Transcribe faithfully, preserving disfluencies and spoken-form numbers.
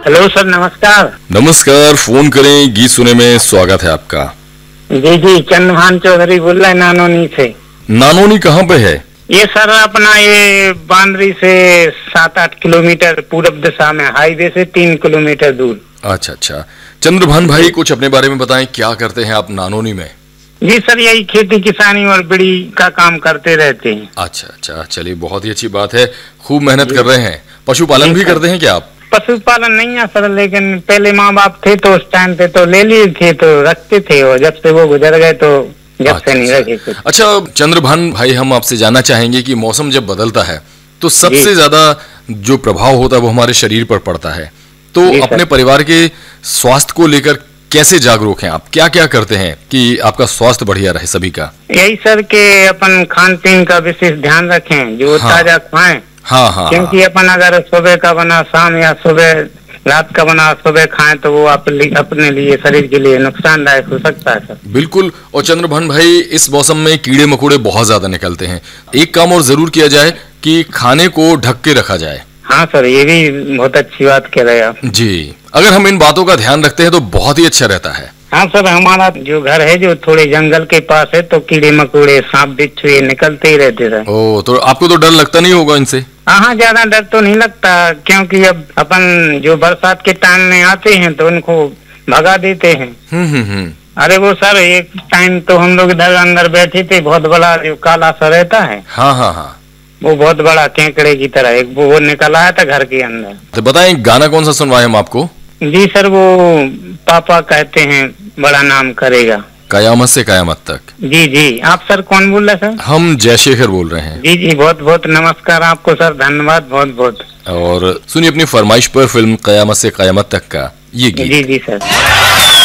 Hello sir, नमस्कार। नमस्कार, phone करें गीत सुने में स्वागत है आपका। जी जी, चंद्रभान चौधरी बोल रहे हैं नानोनी से। नानोनी कहाँ पे है? ये सर अपना ये बांद्री से सात आठ किलोमीटर पूरब दिशा में, हाईवे से तीन किलोमीटर दूर। अच्छा अच्छा, चंद्रभान भाई कुछ अपने बारे में बताएं, क्या करते हैं आप नानोनी में? जी सर, यही खेती किसानी और बीड़ी का काम करते रहते हैं। अच्छा अच्छा, चलिए बहुत ही अच्छी बात है, खूब मेहनत कर रहे हैं। पशुपालन भी करते हैं क्या आप? पशुपालन नहीं है सर, लेकिन पहले माँ बाप थे तो उस टाइम पे तो ले लिए थे तो रखते थे, और जब से वो गुजर गए तो जब से नहीं रखे कुछ। अच्छा चंद्रभान भाई, हम आपसे जानना चाहेंगे कि मौसम जब बदलता है तो सबसे ज्यादा जो प्रभाव होता है वो हमारे शरीर पर पड़ता है, तो अपने परिवार के स्वास्थ्य को लेकर कैसे जागरूक हैं आप? क्या क्या करते हैं कि आपका स्वास्थ्य बढ़िया रहे सभी का? यही सर के अपन खान पीन का विशेष ध्यान रखें, जो हाँ, ताजा खाएं। हाँ हाँ, क्योंकि अपन अगर सुबह का बना शाम या सुबह रात का बना सुबह खाएं तो वो आप अपने लिए शरीर के लिए नुकसानदायक हो सकता है सर। बिल्कुल। और चंद्रभान भाई, इस मौसम में कीड़े मकोड़े बहुत ज्यादा निकलते हैं, एक काम और जरूर किया जाए कि खाने को ढक के रखा जाए। हाँ सर, ये भी बहुत अच्छी बात कह रहे हैं आप। जी, अगर हम इन बातों का ध्यान रखते हैं तो बहुत ही अच्छा रहता है। हाँ सर, हमारा जो घर है जो थोड़े जंगल के पास है, तो कीड़े मकोड़े सांप बिच्छू निकलते ही रहते थे। ओ, तो आपको तो डर लगता नहीं होगा इनसे? हाँ, ज्यादा डर तो नहीं लगता, क्योंकि अब अपन जो बरसात के टाइम में आते हैं तो उनको भगा देते हैं। हम्म हम्म। अरे वो सर, एक टाइम तो हम लोग इधर अंदर बैठे थे, बहुत बड़ा जो काला सा रहता है, हाँ हाँ हाँ, वो बहुत बड़ा केकड़े की तरह एक वो निकल आया था घर के अंदर। तो बताएं गाना कौन सा सुनवाए हम आपको? जी सर, वो पापा कहते हैं बड़ा नाम करेगा, कयामत से कयामत तक। जी जी। आप सर कौन बोल रहे सर? हम जयशेखर बोल रहे हैं। जी जी, बहुत बहुत नमस्कार आपको सर, धन्यवाद बहुत बहुत। और सुनिए अपनी फरमाइश पर फिल्म कयामत से कयामत तक का ये गीत। जी जी सर।